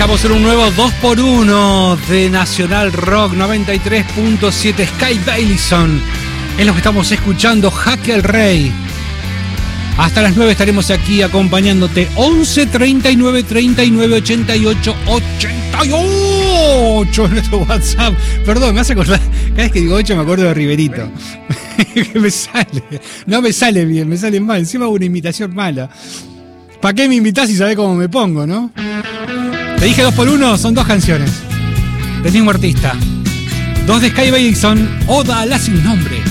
Estamos en un nuevo 2x1 de Nacional Rock 93.7. Sky Baileson es lo que estamos escuchando. Jaque al Rey. Hasta las 9 estaremos aquí acompañándote. 11 39 39 88 88 en nuestro WhatsApp. Perdón, me hace acordar. Cada vez que digo 8 me acuerdo de Riverito. Me sale. No me sale bien, me sale mal. Encima hago una imitación mala. ¿Para qué me invitás si sabés cómo me pongo, no? Te dije 2x1, son 2 canciones del mismo artista. 2 de Sky Baileson, Oda a la sin nombre.